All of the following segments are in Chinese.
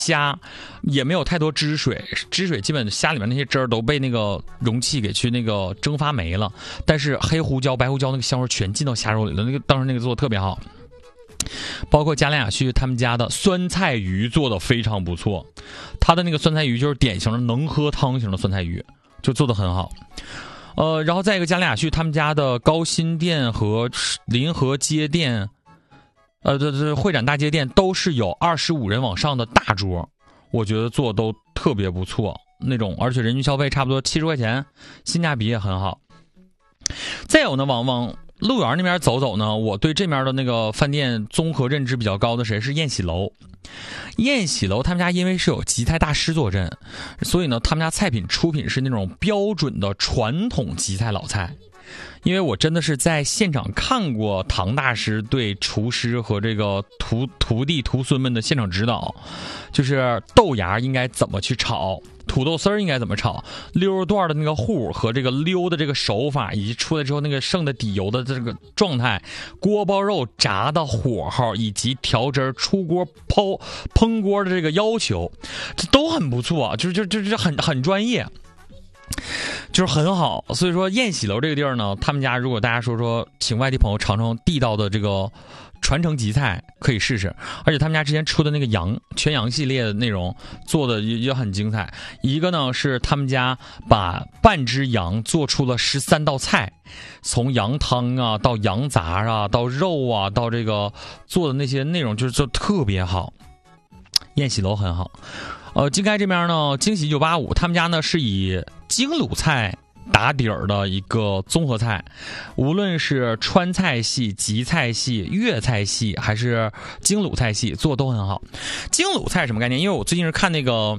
虾，也没有太多汁水，汁水基本虾里面那些汁儿都被那个容器给去那个蒸发没了，但是黑胡椒白胡椒那个香味全进到虾肉里了，那个当时那个做的特别好。包括嘉陵雅旭他们家的酸菜鱼做的非常不错，他的那个酸菜鱼就是典型的能喝汤型的酸菜鱼，就做的很好。然后再一个嘉陵雅旭他们家的高新店和临河街店，会展大街店都是有25人往上的大桌，我觉得做都特别不错那种，而且人均消费差不多70块钱，性价比也很好。再有呢，往鹿园那边走走呢，我对这边的那个饭店综合认知比较高的是宴喜楼。宴喜楼他们家因为是有吉菜大师坐镇，所以呢他们家菜品出品是那种标准的传统吉菜老菜。因为我真的是在现场看过唐大师对厨师和这个徒弟徒孙们的现场指导，就是豆芽应该怎么去炒，土豆丝应该怎么炒，溜段的那个糊和这个溜的这个手法，以及出来之后那个剩的底油的这个状态，锅包肉炸的火候，以及调汁出锅烹锅的这个要求，这都很不错，就是很专业。就是很好，所以说宴喜楼这个地儿呢，他们家如果大家说请外地朋友尝尝地道的这个传承吉菜，可以试试。而且他们家之前出的那个全羊系列的内容做的也很精彩。一个呢是他们家把半只羊做出了13道菜，从羊汤啊到羊杂啊到肉啊到这个做的那些内容就特别好。宴喜楼很好。金开这边呢，惊喜985他们家呢是以京鲁菜打底儿的一个综合菜，无论是川菜系、吉菜系、粤菜系还是京鲁菜系做都很好。京鲁菜什么概念？因为我最近是看那个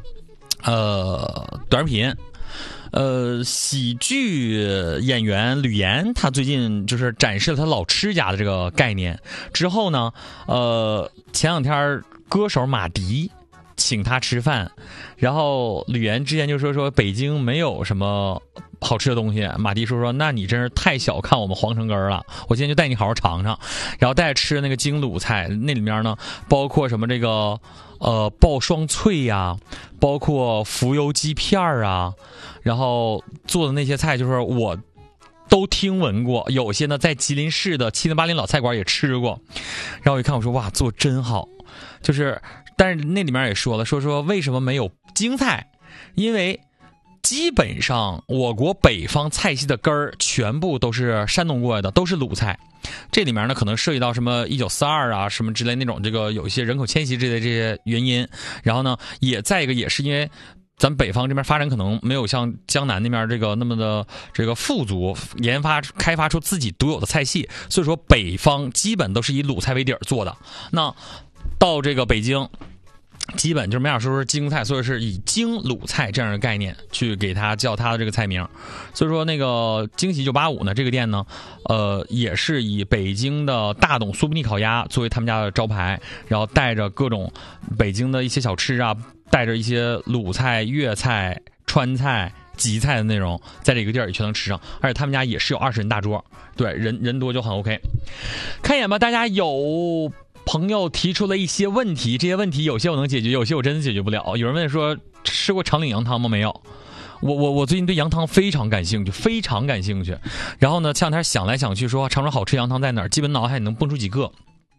短视频，喜剧演员吕岩他最近就是展示了他老吃家的这个概念之后呢，前两天歌手马迪请他吃饭，然后吕岩之前就说北京没有什么好吃的东西，马迪说那你真是太小看我们皇城根儿了，我今天就带你好好尝尝。然后带着吃那个京鲁菜，那里面呢包括什么这个爆双脆呀，包括浮油鸡片啊，然后做的那些菜就是我都听闻过，有些呢在吉林市的7080老菜馆也吃过。然后我一看我说哇做真好，就是但是那里面也说了说为什么没有京菜，因为基本上我国北方菜系的根儿全部都是山东过来的，都是鲁菜。这里面呢可能涉及到什么1942啊什么之类那种这个有一些人口迁徙之类的这些原因，然后呢也再一个也是因为咱北方这边发展可能没有像江南那边这个那么的这个富足，开发出自己独有的菜系，所以说北方基本都是以鲁菜为底儿做的。那到这个北京基本就是没法说是京菜，所以是以京鲁菜这样的概念去给他叫他的这个菜名。所以说那个惊喜985呢，这个店呢也是以北京的大董酥皮腻烤鸭作为他们家的招牌，然后带着各种北京的一些小吃啊，带着一些鲁菜、粤菜、川菜、吉菜的内容，在这个地儿也全能吃上。而且他们家也是有20人大桌，对，人多就很 OK。 看一眼吧，大家有朋友提出了一些问题，这些问题有些我能解决，有些我真的解决不了。有人问说吃过长岭羊汤吗？没有。我最近对羊汤非常感兴趣，非常感兴趣。然后呢前两天想来想去说长春好吃羊汤在哪儿，基本脑海里能蹦出几个。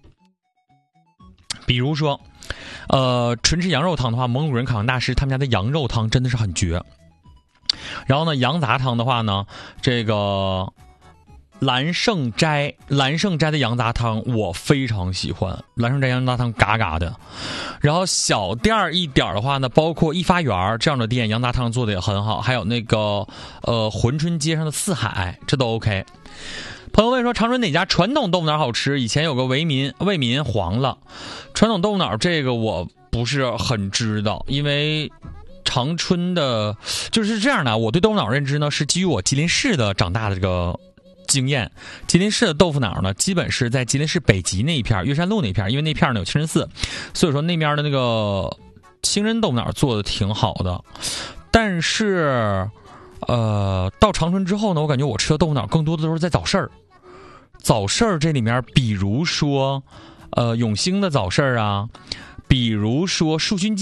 比如说纯吃羊肉汤的话，蒙古人烤羊大师他们家的羊肉汤真的是很绝。然后呢羊杂汤的话呢，这个蓝盛斋的羊杂汤我非常喜欢，蓝盛斋羊杂汤嘎嘎的。然后小店一点的话呢，包括一发园这样的店，羊杂汤做的也很好，还有那个珲春街上的四海，这都 OK。朋友问说长春哪家传统豆腐脑好吃？以前有个为民黄了，传统豆腐脑这个我不是很知道，因为长春的就是这样的，我对豆腐脑认知呢是基于我吉林市的长大的这个经验。吉林市的豆腐脑呢基本是在吉林市北极那一片，岳山路那一片，因为那片呢有清真寺，所以说那边的那个清真豆腐脑做的挺好的。但是到长春之后呢，我感觉我吃的豆腐脑更多的都是在早市这里面，比如说永兴的早市啊， 比如说树熏鸡。